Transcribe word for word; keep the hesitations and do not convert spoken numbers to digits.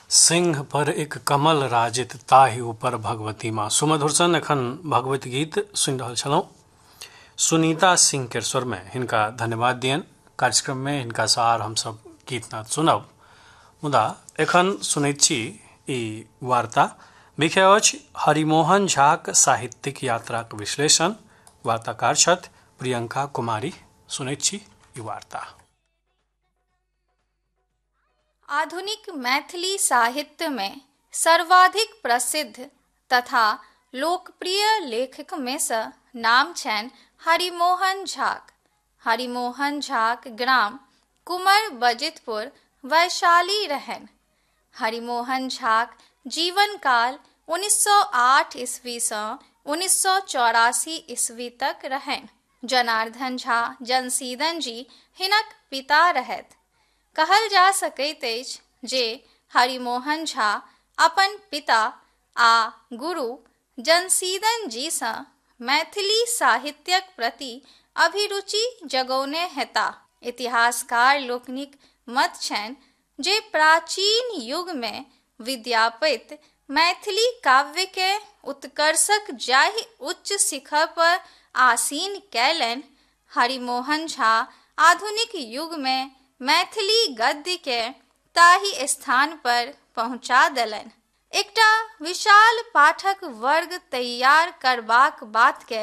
सिंह पर एक कमल राजित ताहि ऊपर भगवती माँ। सुमधुर सन एखन भगवत गीत सुनि रहल छलहुँ। सुनीता सिंह के स्वर में हिनका धन्यवाद दियन। कार्यक्रम में हिनका सार हमसब गीत नाद सुनब। मुदा एखन सुनैत छी ई वार्ता। विषय अछि हरिमोहन झाक साहित्यिक यात्राक विश्लेषण। वार्ताकार छथि प्रियंका कुमारी। सुनैत छी ई वार्ता। आधुनिक मैथिली साहित्य में सर्वाधिक प्रसिद्ध तथा लोकप्रिय लेखक में सँ नाम छनि हरिमोहन झाक। हरिमोहन झाक ग्राम कुमर बजितपुर वैशाली रहनि। हरिमोहन झाक जीवन काल उन्नीस सौ आठ ईस्वी सँ उन्नीस सौ चौरासी ईस्वी तक रहनि। जनार्दन झा जनसीदन जी हिनक पिता रहथि। कहल जा सकैत अछि जे हरिमोहन झा अपन पिता आ गुरु जनसीदन जी सँ मैथिली साहित्यक प्रति अभिरुचि जगौने हेताह। इतिहासकार लोकनिक मत छनि जे प्राचीन युग में विद्यापति मैथिली काव्य के उत्कर्षक जाहि उच्च शिखर पर आसीन कयलनि, हरिमोहन झा आधुनिक युग में मैथिली गद्य के ताहि स्थान पर पहुँचा देलनि। एकटा विशाल पाठक वर्ग तैयार करबाक बात के